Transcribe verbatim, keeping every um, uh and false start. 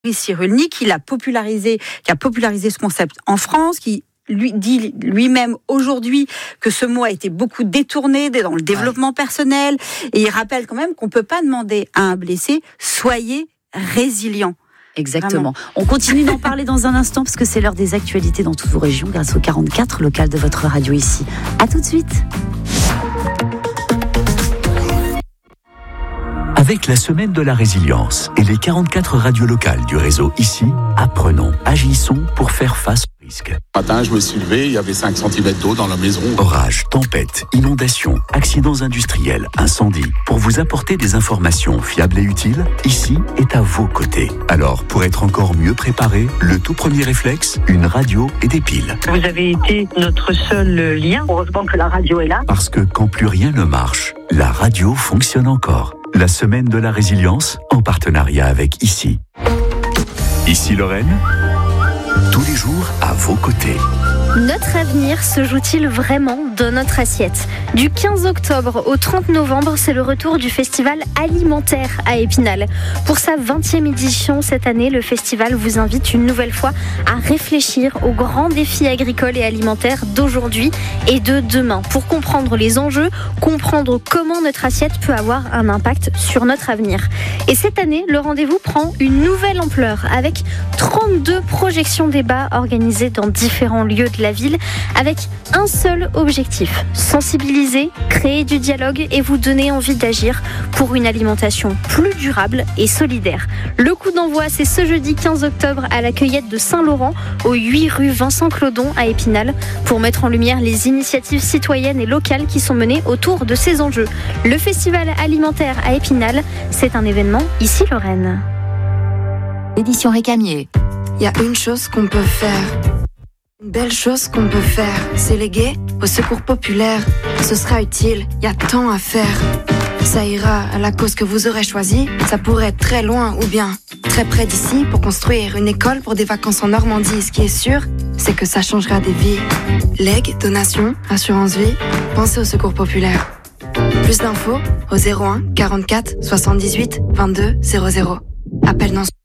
Cyrulnik, qui l'a popularisé, qui a popularisé ce concept en France, qui lui dit lui-même aujourd'hui que ce mot a été beaucoup détourné dans le développement ouais. personnel, et il rappelle quand même qu'on ne peut pas demander à un blessé « soyez résilient ». Exactement. Vraiment. On continue d'en parler dans un instant parce que c'est l'heure des actualités dans toutes vos régions grâce au quarante-quatre local de votre radio ici. À tout de suite. Avec la semaine de la résilience et les quarante-quatre radios locales du réseau ici, apprenons, agissons pour faire face aux risques. Ce matin, je me suis levé, il y avait cinq centimètres d'eau dans la maison. Orages, tempêtes, inondations, accidents industriels, incendies. Pour vous apporter des informations fiables et utiles, ici est à vos côtés. Alors, pour être encore mieux préparé, le tout premier réflexe, une radio et des piles. Vous avez été notre seul lien. Heureusement que la radio est là. Parce que quand plus rien ne marche, la radio fonctionne encore. La semaine de la résilience, en partenariat avec Ici. Ici Lorraine, tous les jours à vos côtés. Notre avenir se joue-t-il vraiment dans notre assiette ? Du quinze octobre au trente novembre, c'est le retour du festival alimentaire à Épinal. Pour sa vingtième édition cette année, le festival vous invite une nouvelle fois à réfléchir aux grands défis agricoles et alimentaires d'aujourd'hui et de demain. Pour comprendre les enjeux, comprendre comment notre assiette peut avoir un impact sur notre avenir. Et cette année, le rendez-vous prend une nouvelle ampleur avec trente-deux projections débats organisées dans différents lieux de la ville avec un seul objectif, sensibiliser, créer du dialogue et vous donner envie d'agir pour une alimentation plus durable et solidaire. Le coup d'envoi, c'est ce jeudi quinze octobre à la Cueillette de Saint-Laurent, au huit rue Vincent Claudon à Épinal, pour mettre en lumière les initiatives citoyennes et locales qui sont menées autour de ces enjeux. Le festival alimentaire à Épinal, c'est un événement Ici Lorraine. Édition Récamier. Il y a une chose qu'on peut faire. Une belle chose qu'on peut faire, c'est léguer au secours populaire. Ce sera utile, il y a tant à faire. Ça ira à la cause que vous aurez choisie. Ça pourrait être très loin ou bien très près d'ici pour construire une école pour des vacances en Normandie. Ce qui est sûr, c'est que ça changera des vies. Legs, donations, assurance vie, pensez au secours populaire. Plus d'infos au zéro un quarante-quatre soixante-dix-huit vingt-deux zéro zéro. Appel non